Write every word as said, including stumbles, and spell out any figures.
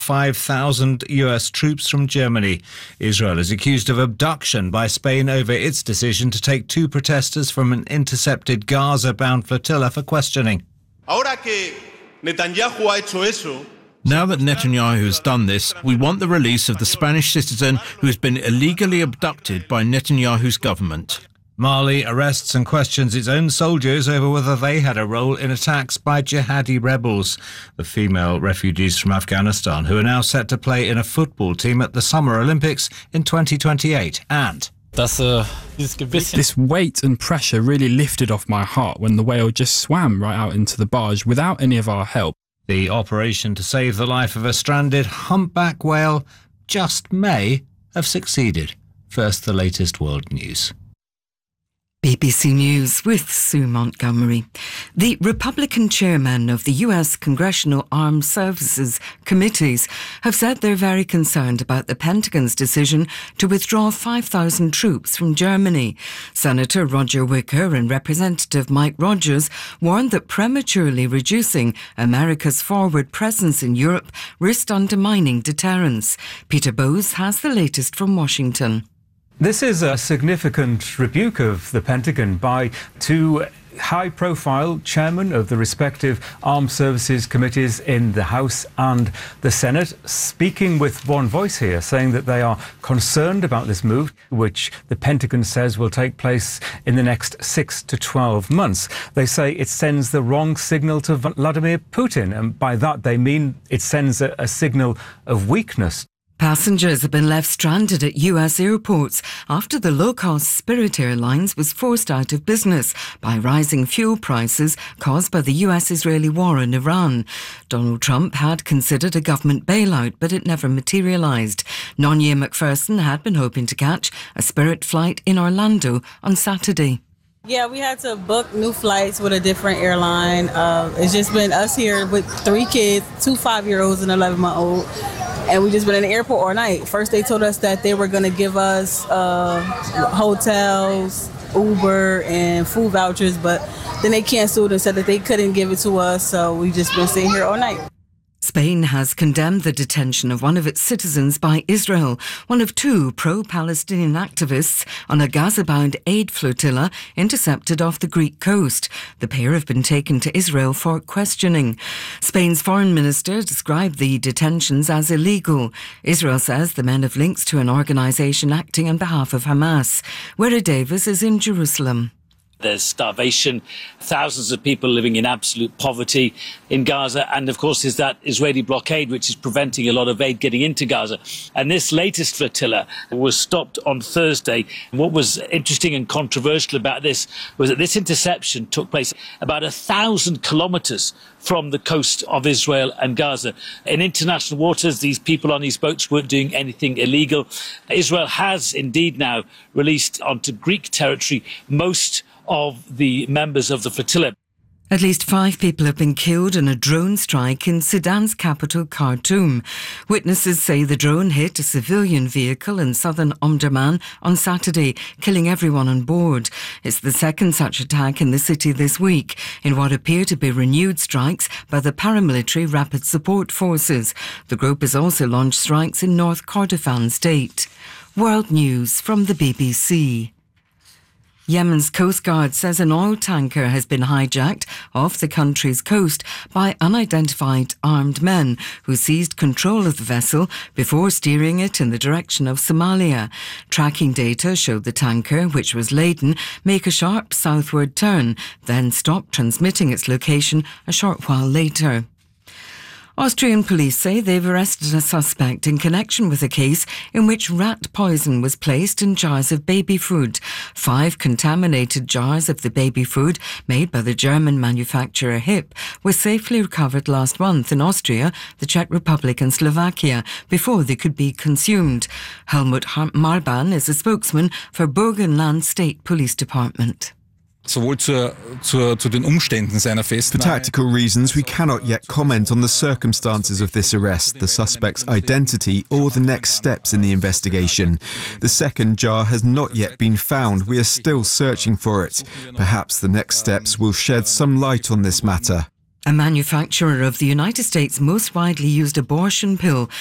five thousand U S troops from Germany. Israel is accused of abduction by Spain over its decision to take two protesters from an intercepted Gaza-bound flotilla for questioning. Ahora que Netanyahu ha hecho eso, Now that Netanyahu has done this, we want the release of the Spanish citizen who has been illegally abducted by Netanyahu's government. Mali arrests and questions its own soldiers over whether they had a role in attacks by jihadi rebels. The female refugees from Afghanistan, who are now set to play in a football team at the Summer Olympics in twenty twenty-eight. And this weight and pressure really lifted off my heart when the whale just swam right out into the barge without any of our help. The operation to save the life of a stranded humpback whale just may have succeeded. First, the latest world news. B B C News with Sue Montgomery. The Republican chairmen of the U S Congressional Armed Services Committees have said they're very concerned about the Pentagon's decision to withdraw five thousand troops from Germany. Senator Roger Wicker and Representative Mike Rogers warned that prematurely reducing America's forward presence in Europe risked undermining deterrence. Peter Bowes has the latest from Washington. This is a significant rebuke of the Pentagon by two high-profile chairmen of the respective armed services committees in the House and the Senate, speaking with one voice here, saying that they are concerned about this move, which the Pentagon says will take place in the next six to twelve months. They say it sends the wrong signal to Vladimir Putin, and by that they mean it sends a, a signal of weakness. Passengers have been left stranded at U S airports after the low-cost Spirit Airlines was forced out of business by rising fuel prices caused by the U S-Israeli war in Iran. Donald Trump had considered a government bailout, but it never materialised. Nonya McPherson had been hoping to catch a Spirit flight in Orlando on Saturday. Yeah, we had to book new flights with a different airline. Uh, it's just been us here with three kids, two five-year-olds and an eleven-month-old. And we just been in the airport all night. First, they told us that they were going to give us uh, hotels, Uber, and food vouchers, but then they canceled and said that they couldn't give it to us, so we just been sitting here all night. Spain has condemned the detention of one of its citizens by Israel, one of two pro-Palestinian activists on a Gaza-bound aid flotilla intercepted off the Greek coast. The pair have been taken to Israel for questioning. Spain's foreign minister described the detentions as illegal. Israel says the men have links to an organisation acting on behalf of Hamas. Wera Davis is in Jerusalem. There's starvation, thousands of people living in absolute poverty in Gaza. And of course, there's that Israeli blockade, which is preventing a lot of aid getting into Gaza. And this latest flotilla was stopped on Thursday. What was interesting and controversial about this was that this interception took place about a thousand kilometres from the coast of Israel and Gaza. In international waters, these people on these boats weren't doing anything illegal. Israel has indeed now released onto Greek territory most of the members of the flotilla. At least five people have been killed in a drone strike in Sudan's capital, Khartoum. Witnesses say the drone hit a civilian vehicle in southern Omdurman on Saturday, killing everyone on board. It's the second such attack in the city this week, in what appear to be renewed strikes by the paramilitary Rapid Support Forces. The group has also launched strikes in North Kordofan state. World News from the B B C. Yemen's Coast Guard says an oil tanker has been hijacked off the country's coast by unidentified armed men who seized control of the vessel before steering it in the direction of Somalia. Tracking data showed the tanker, which was laden, make a sharp southward turn, then stop transmitting its location a short while later. Austrian police say they've arrested a suspect in connection with a case in which rat poison was placed in jars of baby food. Five contaminated jars of the baby food made by the German manufacturer H I P were safely recovered last month in Austria, the Czech Republic and Slovakia before they could be consumed. Helmut Marban is a spokesman for Burgenland State Police Department. For tactical reasons, we cannot yet comment on the circumstances of this arrest, the suspect's identity, or the next steps in the investigation. The second jar has not yet been found. We are still searching for it. Perhaps the next steps will shed some light on this matter. A manufacturer of the United States' most widely used abortion pill